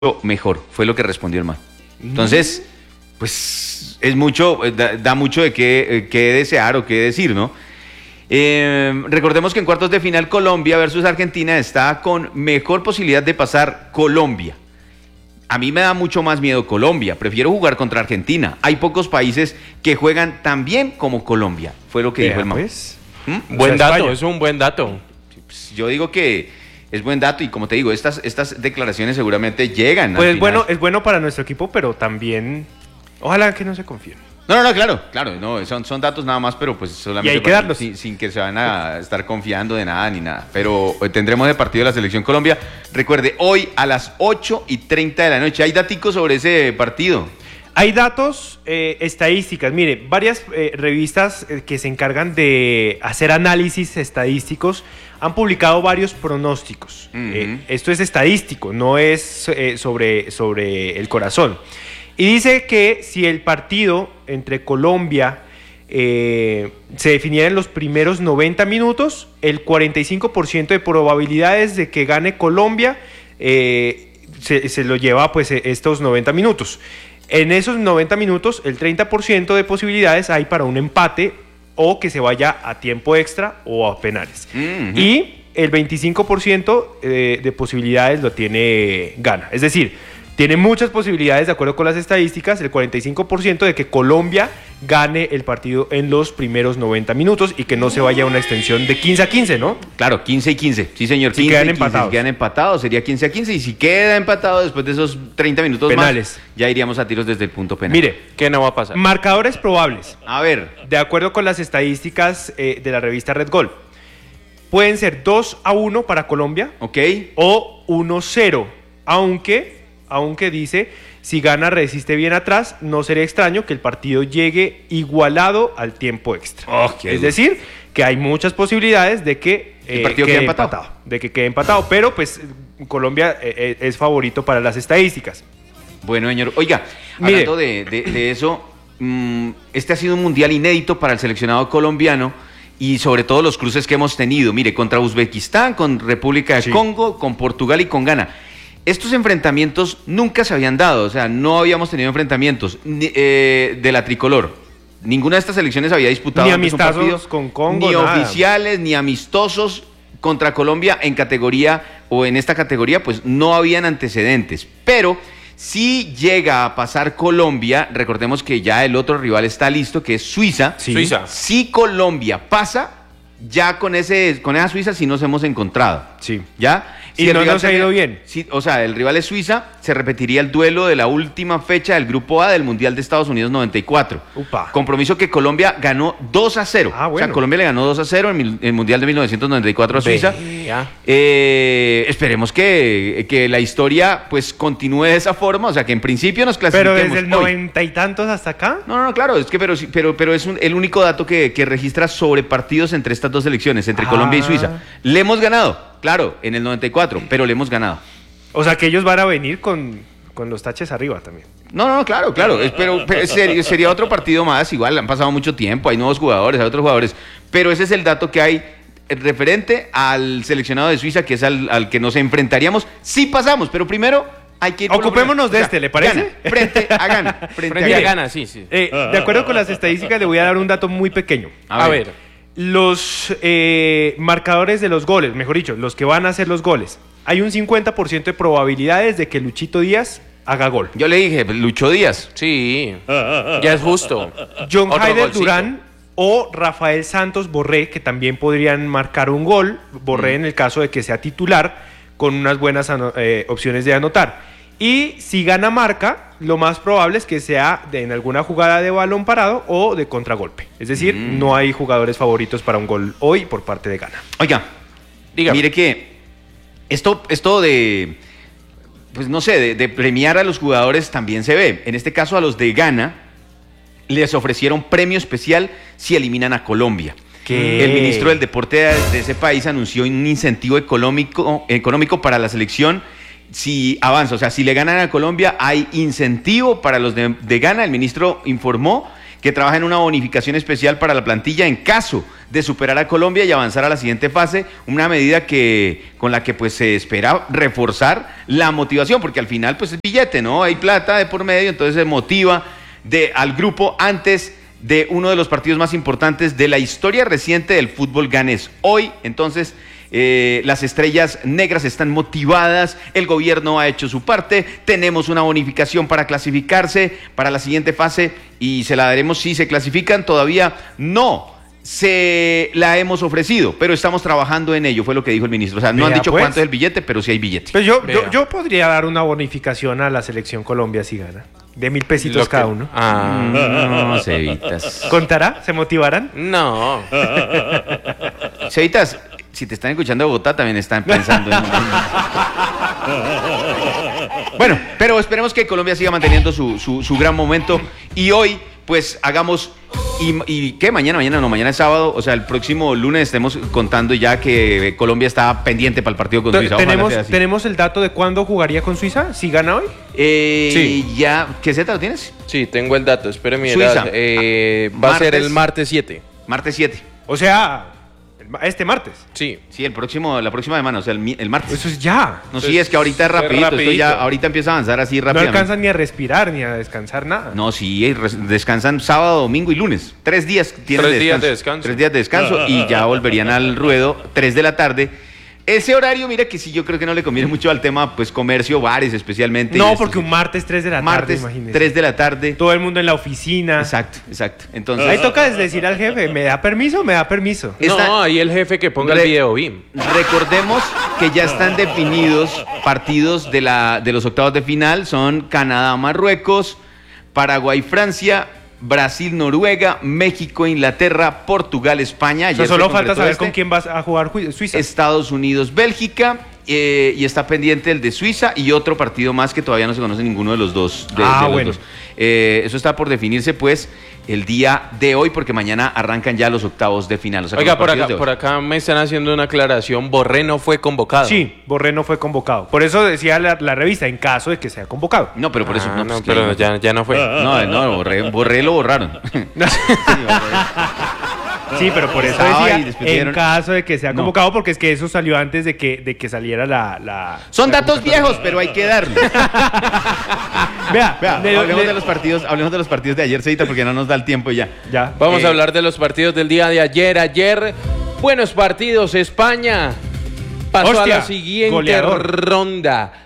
mejor, fue lo que respondió el man. Entonces, pues es mucho, da mucho de qué desear o qué decir, ¿no? Recordemos que en cuartos de final Colombia versus Argentina está con mejor posibilidad de pasar Colombia. A mí me da mucho más miedo Colombia, prefiero jugar contra Argentina. Hay pocos países que juegan tan bien como Colombia, fue lo que dijo el man. Pues. Buen dato, es un buen dato. Yo digo que es buen dato y como te digo, estas declaraciones seguramente llegan. Pues es bueno para nuestro equipo, pero también ojalá que no se confíen. No, claro, no, son datos nada más, pero pues solamente y hay que darlos. Sin que se van a estar confiando de nada ni nada. Pero tendremos el partido de la Selección Colombia. Recuerde, hoy a las 8:30 de la noche. ¿Hay daticos sobre ese partido? Hay datos, estadísticas. Mire, varias revistas que se encargan de hacer análisis estadísticos han publicado varios pronósticos. Esto es estadístico, no es sobre el corazón. Y dice que si el partido entre Colombia se definiera en los primeros 90 minutos, el 45% de probabilidades de que gane Colombia se lo lleva pues estos 90 minutos. En esos 90 minutos, el 30% de posibilidades hay para un empate o que se vaya a tiempo extra o a penales. Y el 25% de posibilidades lo tiene Ghana. Es decir, tiene muchas posibilidades, de acuerdo con las estadísticas, el 45% de que Colombia gane el partido en los primeros 90 minutos y que no se vaya a una extensión de 15-15, ¿no? Claro, 15-15, sí señor, si 15 quedan 15, empatados. Si quedan empatados sería 15-15 y si queda empatado después de esos 30 minutos penales, más, ya iríamos a tiros desde el punto penal. Mire, ¿qué no va a pasar? Marcadores probables. A ver. De acuerdo con las estadísticas de la revista Red Gol, pueden ser 2-1 para Colombia, ok, o 1-0, aunque dice, si gana resiste bien atrás, no sería extraño que el partido llegue igualado al tiempo extra. Es decir, que hay muchas posibilidades de que el partido quede empatado. De que quede empatado, pero pues Colombia es favorito para las estadísticas. Bueno, señor, oiga, mire, hablando de eso, este ha sido un mundial inédito para el seleccionado colombiano y sobre todo los cruces que hemos tenido. Mire, contra Uzbekistán, con República de Congo, con Portugal y con Ghana. Estos enfrentamientos nunca se habían dado, o sea, no habíamos tenido enfrentamientos de la tricolor. Ninguna de estas selecciones había disputado ni amistosos con Congo, ni nada. oficiales, ni amistosos contra Colombia en categoría o en esta categoría, pues no habían antecedentes. Pero si llega a pasar Colombia, recordemos que ya el otro rival está listo, que es Suiza. Sí. Suiza. Si Colombia pasa, ya con esa Suiza sí nos hemos encontrado. Sí. ¿Ya? Y no nos ha ido bien. Sí, o sea, el rival es Suiza, se repetiría el duelo de la última fecha del Grupo A del Mundial de Estados Unidos 94. Upa. Compromiso que Colombia ganó 2-0. Ah, bueno. O sea, Colombia le ganó 2-0 en el Mundial de 1994 a Suiza. Esperemos que la historia pues continúe de esa forma, o sea, que en principio nos clasifiquemos. Pero desde el 90 y tantos hasta acá. No, claro, es que pero es el único dato que registra sobre partidos entre estas dos selecciones, entre Colombia y Suiza. Le hemos ganado. Claro, en el 94, pero le hemos ganado. O sea que ellos van a venir con los taches arriba también. No, claro. Pero sería otro partido más, igual han pasado mucho tiempo, hay nuevos jugadores, hay otros jugadores. Pero ese es el dato que hay referente al seleccionado de Suiza, que es al que nos enfrentaríamos si pasamos. Pero primero hay que ir ocupémonos de ¿le parece? Gana, frente a Ghana. Frente a Ghana, sí. De acuerdo con las estadísticas, le voy a dar un dato muy pequeño. A ver. Los marcadores de los goles, mejor dicho, los que van a hacer los goles. Hay un 50% de probabilidades de que Luchito Díaz haga gol. Yo le dije, Lucho Díaz. Sí, ya es justo. John Otro Heider golcito. Durán o Rafael Santos Borré, que también podrían marcar un gol. Borré en el caso de que sea titular, con unas buenas opciones de anotar. Y si gana marca, lo más probable es que sea en alguna jugada de balón parado o de contragolpe. Es decir, no hay jugadores favoritos para un gol hoy por parte de Ghana. Oiga, dígame. Mire que esto de, pues no sé, de premiar a los jugadores también se ve. En este caso a los de Ghana les ofrecieron premio especial si eliminan a Colombia. ¿Qué? El ministro del Deporte de ese país anunció un incentivo económico para la selección si avanza, o sea, si le ganan a Colombia hay incentivo para los de Ghana. El ministro informó que trabaja en una bonificación especial para la plantilla en caso de superar a Colombia y avanzar a la siguiente fase, una medida con la que pues se espera reforzar la motivación, porque al final pues es billete, ¿no? Hay plata de por medio, entonces se motiva al grupo antes de uno de los partidos más importantes de la historia reciente del fútbol ganés. Hoy, entonces, las estrellas negras están motivadas, el gobierno ha hecho su parte, tenemos una bonificación para clasificarse para la siguiente fase y se la daremos si se clasifican. Todavía no se la hemos ofrecido, pero estamos trabajando en ello, fue lo que dijo el ministro. O sea, no han dicho cuánto es el billete, pero sí hay billete. Pues yo podría dar una bonificación a la selección Colombia si gana. De 1.000 pesitos cada uno. No, Cevitas. ¿Contará? ¿Se motivarán? No. Cevitas, si te están escuchando de Bogotá, también están pensando en... Bueno, pero esperemos que Colombia siga manteniendo su gran momento. Y hoy, pues, hagamos... ¿Y qué? Mañana es sábado. O sea, el próximo lunes estemos contando ya que Colombia está pendiente para el partido con Suiza. ¿Tenemos el dato de cuándo jugaría con Suiza? ¿Si gana hoy? Sí. Ya, ¿qué Z lo tienes? Sí, tengo el dato. Espéreme. Suiza. Va a ser el martes 7. Martes 7. O sea, este martes. Sí. Sí, la próxima semana, o sea, el martes. Eso es ya. No, sí, es que ahorita es rapidito. Esto ya, ahorita empieza a avanzar así No rápidamente. alcanzan ni a respirar, ni a descansar, nada. No, sí, descansan sábado, domingo y lunes. 3 días tienen 3 días de descanso. 3 días de descanso y ya volverían al ruedo 3 de la tarde. Ese horario, mira que sí, yo creo que no le conviene mucho al tema, pues, comercio, bares especialmente. No, porque un martes 3 de la tarde, imagínese. 3 de la tarde. Todo el mundo en la oficina. Exacto. Entonces, ahí toca decir al jefe, ¿me da permiso? No, ahí el jefe que ponga el video BIM. Recordemos que ya están definidos partidos de los octavos de final. Son Canadá-Marruecos, Paraguay-Francia, Brasil-Noruega, México-Inglaterra, Portugal-España. O sea, solo falta saber con quién vas a jugar Suiza. Estados Unidos-Bélgica, y está pendiente el de Suiza y otro partido más que todavía no se conoce ninguno de los dos. Bueno. Eso está por definirse, pues, el día de hoy, porque mañana arrancan ya los octavos de final. O sea, oiga, por acá me están haciendo una aclaración. Borré no fue convocado. Sí, Borré no fue convocado. Por eso decía la revista, en caso de que sea convocado. No, pero por eso no. No, pero ya no fue. No, Borré lo borraron. Sí, pero por eso decía, en caso de que sea convocado, porque es que eso salió antes de que saliera la... Son datos viejos, pero hay que darle. Vea, hablemos de los partidos de ayer, Ceita, porque no nos da el tiempo ya. Vamos a hablar de los partidos del día de ayer. Ayer, buenos partidos. España pasó a la siguiente ronda.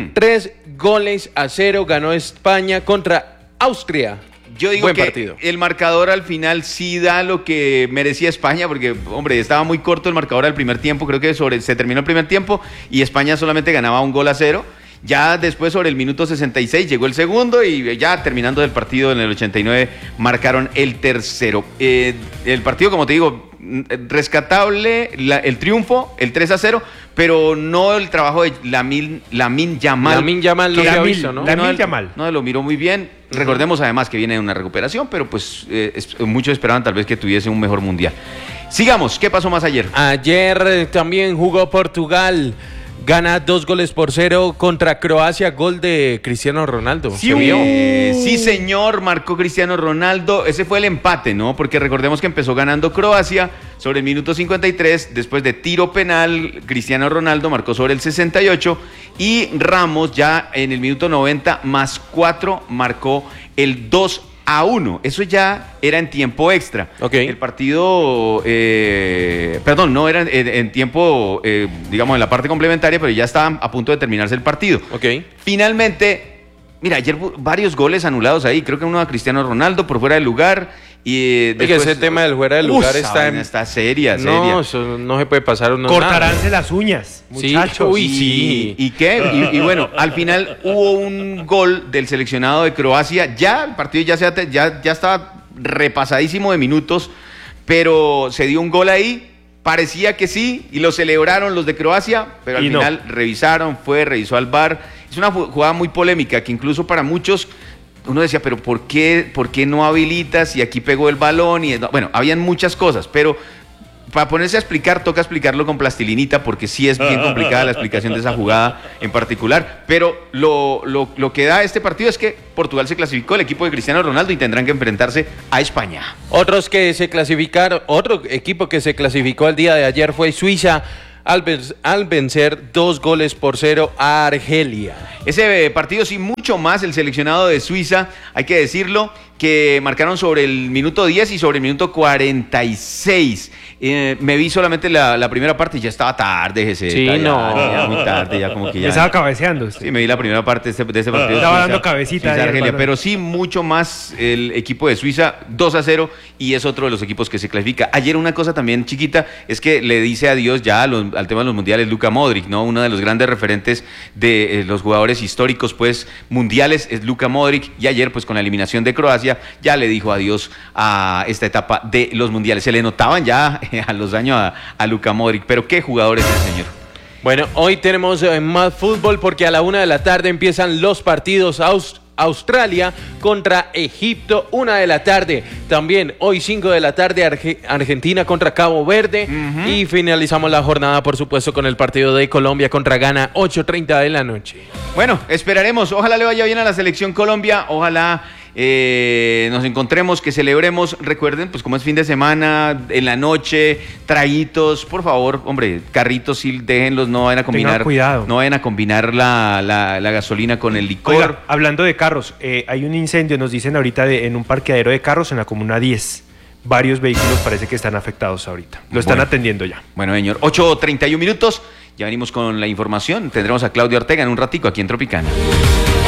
3-0 ganó España contra Austria. Yo digo buen que partido. El marcador al final sí da lo que merecía España, porque, hombre, estaba muy corto el marcador al primer tiempo. Creo que se terminó el primer tiempo y España solamente ganaba 1-0. Ya después, sobre el minuto 66, llegó el segundo y ya terminando el partido en el 89 marcaron el tercero. El partido, como te digo, rescatable el triunfo, el 3-0, pero no el trabajo de Lamine Yamal. Lamine Yamal no se ha visto, ¿no? Lamine Yamal. No, lo miró muy bien. Recordemos además que viene de una recuperación, pero pues muchos esperaban tal vez que tuviese un mejor mundial. Sigamos, ¿qué pasó más ayer? Ayer también jugó Portugal. Gana 2-0 contra Croacia, gol de Cristiano Ronaldo. Sí, sí, señor, marcó Cristiano Ronaldo. Ese fue el empate, ¿no? Porque recordemos que empezó ganando Croacia sobre el minuto 53, después de tiro penal, Cristiano Ronaldo marcó sobre el 68 y Ramos ya en el minuto 90 más 4 marcó el 2-1. Eso ya era en tiempo extra. Okay. El partido, perdón, no era en tiempo, digamos, en la parte complementaria, pero ya estaba a punto de terminarse el partido. Okay. Finalmente, mira, ayer varios goles anulados ahí. Creo que uno a Cristiano Ronaldo por fuera del lugar. Y después, ese tema del fuera del lugar está seria. No, eso no se puede pasar uno. Cortaránse las uñas, muchachos. Sí, ¿Y qué? Y bueno, al final hubo un gol del seleccionado de Croacia. Ya el partido ya estaba repasadísimo de minutos, pero se dio un gol ahí. Parecía que sí, y lo celebraron los de Croacia, pero al final revisó al VAR. Es una jugada muy polémica que incluso para muchos uno decía, pero ¿por qué no habilitas? Y aquí pegó el balón. Bueno, habían muchas cosas, pero para ponerse a explicar, toca explicarlo con plastilinita, porque sí es bien complicada la explicación de esa jugada en particular. Pero lo que da este partido es que Portugal se clasificó, el equipo de Cristiano Ronaldo, y tendrán que enfrentarse a España. Otro equipo que se clasificó el día de ayer fue Suiza, al vencer 2-0 a Argelia. Ese partido, sí, mucho más el seleccionado de Suiza, hay que decirlo, que marcaron sobre el minuto 10 y sobre el minuto 46. Me vi solamente la primera parte y ya estaba tarde, ese. Sí, ya muy tarde, ya como que ya. Estaba cabeceando. Sí, me vi la primera parte de ese partido. Estaba dando cabecita. Suiza, Argelia, pero sí, mucho más el equipo de Suiza, 2-0, y es otro de los equipos que se clasifica. Ayer una cosa también chiquita es que le dice adiós ya al tema de los mundiales Luka Modric, ¿no? Uno de los grandes referentes de los jugadores históricos, pues, mundiales es Luka Modric, y ayer, pues, con la eliminación de Croacia, ya le dijo adiós a esta etapa de los mundiales. Se le notaban ya a los años a Luka Modric, pero qué jugador es el señor. Bueno, hoy tenemos más fútbol porque a la 1 de la tarde empiezan los partidos. Australia contra Egipto, 1 de la tarde. También hoy 5 de la tarde Argentina contra Cabo Verde. Y finalizamos la jornada, por supuesto, con el partido de Colombia contra Ghana, 8:30 de la noche. Bueno, esperaremos. Ojalá le vaya bien a la selección Colombia. Ojalá nos encontremos, que celebremos. Recuerden, pues como es fin de semana, en la noche, traguitos, por favor, hombre, carritos sí, déjenlos, no vayan a combinar. Tengan cuidado. No vayan a combinar la gasolina con el licor. Oiga, hablando de carros, hay un incendio, nos dicen ahorita, en un parqueadero de carros en la comuna 10. Varios vehículos parece que están afectados ahorita. Lo están atendiendo ya. Bueno, señor, 8:31 minutos. Ya venimos con la información. Tendremos a Claudia Ortega en un ratico aquí en Tropicana.